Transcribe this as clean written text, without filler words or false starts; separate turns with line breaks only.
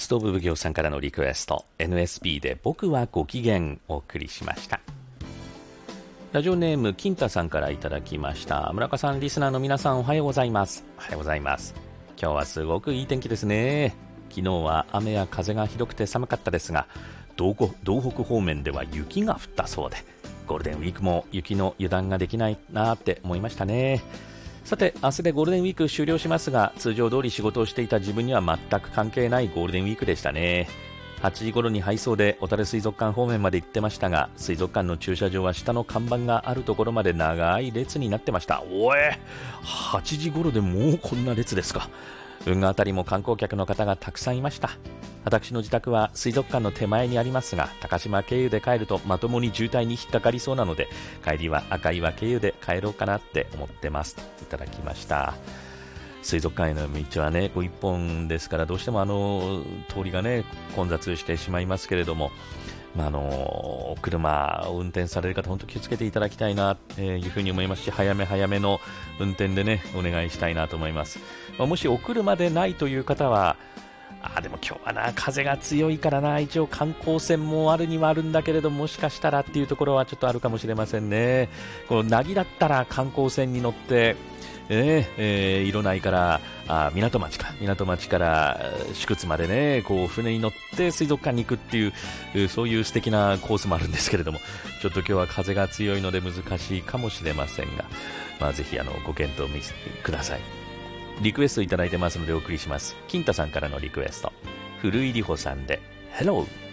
ストーブ奉行さんからのリクエスト NSP で僕はご機嫌お送りしました。ラジオネーム金太さんからいただきました。村岡さん、リスナーの皆さん、おはようございます。おはようございます。今日はすごくいい天気ですね。昨日は雨や風がひどくて寒かったですが、道北方面では雪が降ったそうで、ゴールデンウィークも雪の油断ができないなって思いましたね。さて、明日でゴールデンウィーク終了しますが、通常通り仕事をしていた自分には全く関係ないゴールデンウィークでしたね。8時頃に配送で小樽水族館方面まで行ってましたが、水族館の駐車場は下の看板があるところまで長い列になってました。おい、8時頃でもうこんな列ですか。運河あたりも観光客の方がたくさんいました。私の自宅は水族館の手前にありますが、高島経由で帰るとまともに渋滞に引っかかりそうなので、帰りは赤岩経由で帰ろうかなって思ってます。いただきました。水族館への道はね、一本ですから、どうしても通りがね、混雑してしまいますけれども、車を運転される方、本当気をつけていただきたいなというふうに思いますし、早め早めの運転でね、お願いしたいなと思います。もしお車でないという方は、でも今日はな、風が強いからな、一応観光船もあるにはあるんだけれども、もしかしたらっていうところはちょっとあるかもしれませんね。この凪だったら観光船に乗って、色内から港町から宿津までね、こう船に乗って水族館に行くっていう、そういう素敵なコースもあるんですけれども、ちょっと今日は風が強いので難しいかもしれませんが、ぜひご検討ください。リクエストいただいてますのでお送りします。金太さんからのリクエスト、古井里穂さんで Hello。